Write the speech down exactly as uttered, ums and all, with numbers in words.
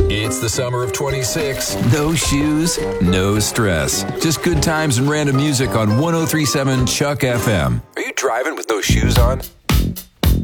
It's the summer of twenty-six. No shoes, no stress. Just good times and random music on one oh three point seven Chuck F M. Are you driving with no shoes on?